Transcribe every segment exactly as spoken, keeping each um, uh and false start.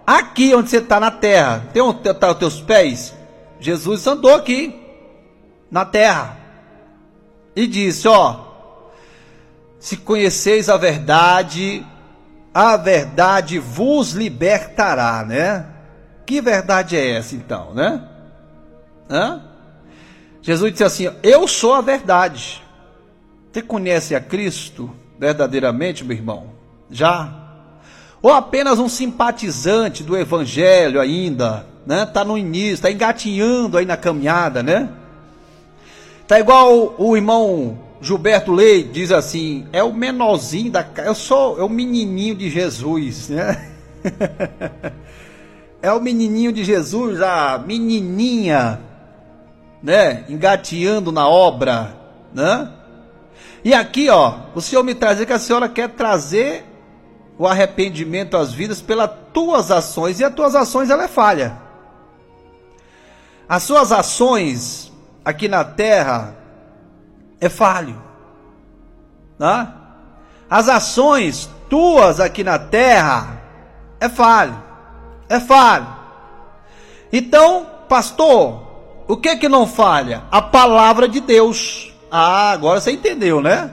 aqui onde você está na terra, tem onde tá os teus pés? Jesus andou aqui, na terra, e disse, ó, se conheceis a verdade, a verdade vos libertará, né? Que verdade é essa então, né? Hã? Jesus disse assim, eu sou a verdade. Você conhece a Cristo verdadeiramente, meu irmão? Já? Ou apenas um simpatizante do evangelho ainda, né? Tá no início, tá engatinhando aí na caminhada, né? Tá igual o, o irmão Gilberto Leite diz assim, é o menorzinho da casa, eu sou é o menininho de Jesus, né? É o menininho de Jesus, a menininha, né? Engateando na obra, né? E aqui, ó, o Senhor me traz que a senhora quer trazer o arrependimento às vidas pelas tuas ações, e as tuas ações ela é falha. As suas ações aqui na terra é falho, né? As ações tuas aqui na terra é falho, é falho. Então, pastor, o que que não falha? A palavra de Deus. Ah, agora você entendeu, né?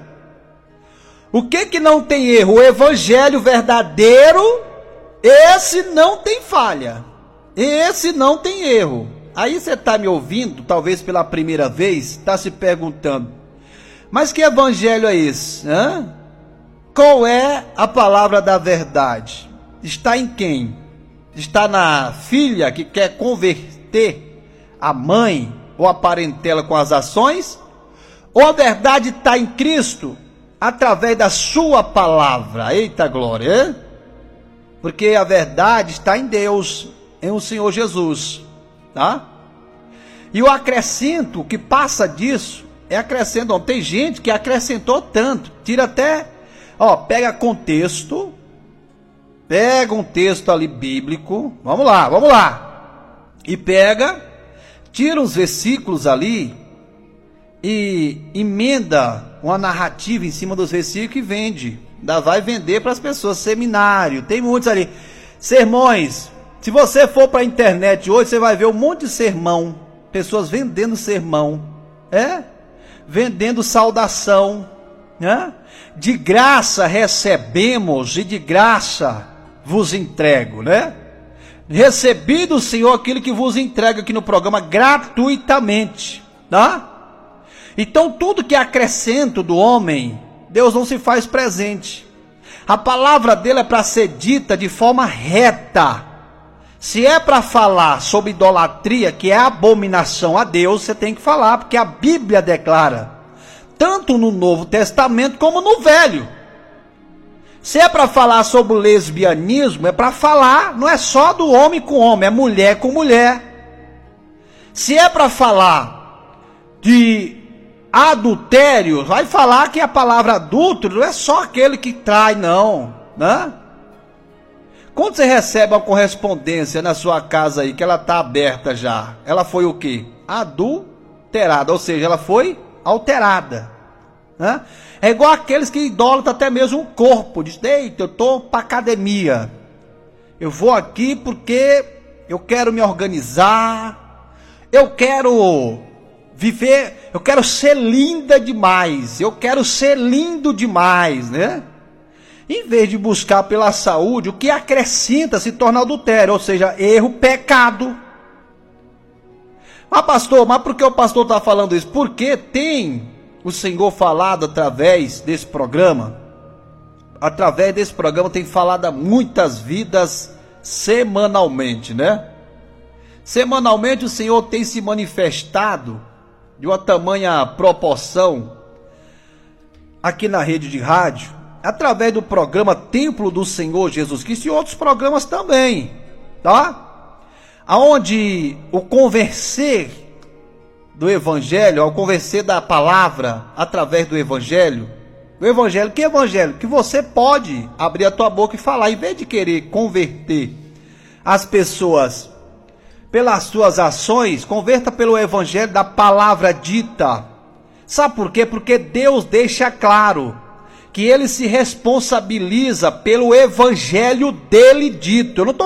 O que que não tem erro? O evangelho verdadeiro, esse não tem falha, esse não tem erro. Aí você está me ouvindo, talvez pela primeira vez, está se perguntando, mas que evangelho é esse? Hã? Qual é a palavra da verdade? Está em quem? Está na filha que quer converter a mãe ou a parentela com as ações? Ou a verdade está em Cristo através da sua palavra? Eita glória! Hein? Porque a verdade está em Deus, em o Senhor Jesus, tá? E o acrescento que passa disso é acrescento. Não, tem gente que acrescentou tanto, tira até, ó, pega contexto, pega um texto ali bíblico, vamos lá, vamos lá, e pega, tira uns versículos ali e emenda uma narrativa em cima dos versículos e vende, ainda vai vender para as pessoas, seminário, tem muitos ali, sermões. Se você for para a internet hoje, você vai ver um monte de sermão, pessoas vendendo sermão, é? Vendendo saudação, né? De graça recebemos e de graça vos entrego, né? Recebi do Senhor aquilo que vos entrego aqui no programa gratuitamente, tá? Então tudo que é acrescento do homem, Deus não se faz presente. A palavra dele é para ser dita de forma reta. Se é para falar sobre idolatria, que é abominação a Deus, você tem que falar, porque a Bíblia declara, tanto no Novo Testamento como no Velho. Se é para falar sobre o lesbianismo, é para falar, não é só do homem com homem, é mulher com mulher. Se é para falar de adultério, vai falar que a palavra adúltero não é só aquele que trai, não, né? Quando você recebe uma correspondência na sua casa aí, que ela está aberta já, ela foi o quê? Adulterada, ou seja, ela foi alterada, né? É igual aqueles que idolatram até mesmo o corpo, diz, eita, eu estou para academia, eu vou aqui porque eu quero me organizar, eu quero viver, eu quero ser linda demais, eu quero ser lindo demais, né? Em vez de buscar pela saúde, o que acrescenta se torna adultério, ou seja, erro, pecado. Mas pastor, mas por que o pastor está falando isso? Porque tem o Senhor falado através desse programa, através desse programa tem falado a muitas vidas semanalmente, né? Semanalmente o Senhor tem se manifestado de uma tamanha proporção aqui na rede de rádio, através do programa Templo do Senhor Jesus Cristo e outros programas também, tá? Aonde o converser do Evangelho, ao converser da palavra através do Evangelho, o Evangelho, que Evangelho? Que você pode abrir a tua boca e falar, em vez de querer converter as pessoas pelas suas ações, converta pelo Evangelho da palavra dita. Sabe por quê? Porque Deus deixa claro que ele se responsabiliza pelo evangelho dele dito. Eu não estou